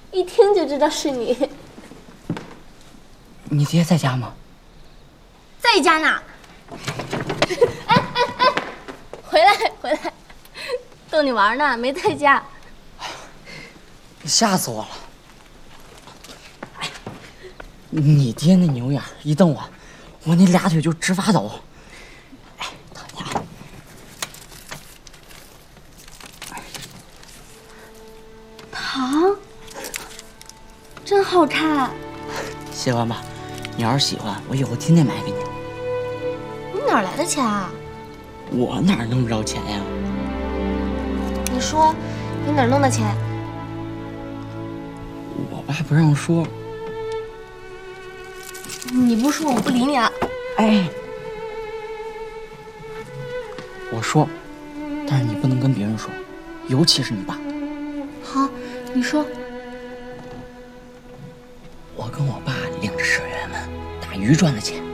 一听就知道是你。 你爹在家吗？ 在家呢。哎，回来，逗你玩呢，没在家。 吓死我了！哎，你爹那牛眼一瞪我，我那俩腿就直发抖。哎，疼呀！ 糖，真好看。 喜欢吧？你要是喜欢，我以后天天买给你。 你哪来的钱啊？ 我哪弄不着钱呀？ 你说，你哪弄的钱？ 我爸不让说。 你不说，我不理你了。 哎，我说，但是你不能跟别人说，尤其是你爸。 好，你说。 我跟我爸领着社员们打鱼赚的钱。